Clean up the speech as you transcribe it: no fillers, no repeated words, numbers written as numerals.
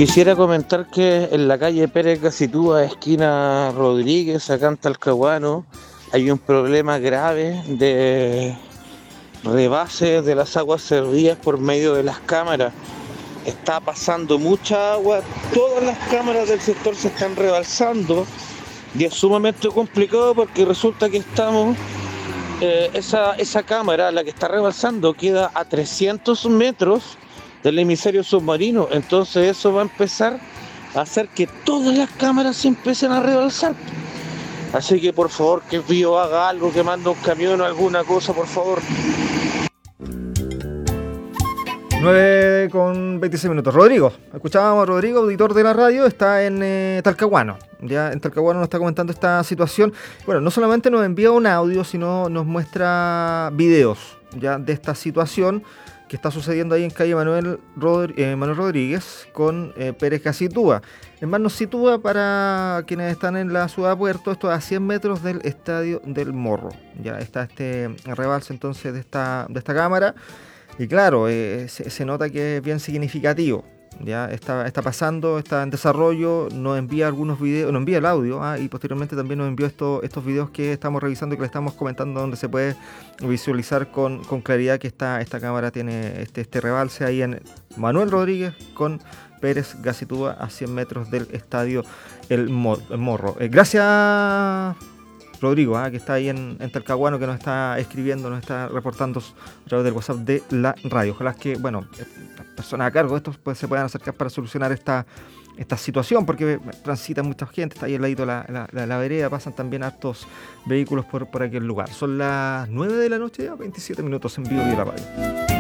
Quisiera comentar que en la calle Pérez Gacitúa, esquina Rodríguez, acá en Talcahuano, hay un problema grave de rebase de las aguas servidas por medio de las cámaras. Está pasando mucha agua, todas las cámaras del sector se están rebalsando y es sumamente complicado porque resulta que esa cámara, la que está rebalsando, queda a 300 metros del emisario submarino. Entonces eso va a empezar a hacer que todas las cámaras se empiecen a rebalsar. Así que por favor que Pío haga algo, que mande un camión o alguna cosa, por favor. 9:26. Rodrigo, escuchábamos a Rodrigo, auditor de la radio, está en Talcahuano. Ya en Talcahuano nos está comentando esta situación. Bueno, no solamente nos envía un audio, sino nos muestra videos ya de esta situación que está sucediendo ahí en calle Manuel Rodríguez con Pérez Gacitúa. Es más, nos sitúa para quienes están en la ciudad de Puerto, esto es a 100 metros del Estadio del Morro. Ya está este rebalse entonces de esta cámara. Y claro, se nota que es bien significativo. Ya está pasando, está en desarrollo, nos envía algunos videos, nos envía el audio, y posteriormente también nos envió estos videos que estamos revisando y que le estamos comentando, donde se puede visualizar con claridad que esta cámara tiene este rebalse ahí en Manuel Rodríguez con Pérez Gacitúa a 100 metros del estadio El Morro. Gracias, Rodrigo, que está ahí en Talcahuano, que nos está escribiendo, nos está reportando a través del WhatsApp de la radio. Ojalá que, las personas a cargo de esto pues, se puedan acercar para solucionar esta situación, porque transita mucha gente, está ahí al ladito la vereda, pasan también hartos vehículos por aquel lugar. Son las 9 de la noche, ya 27 minutos en vivo y la radio.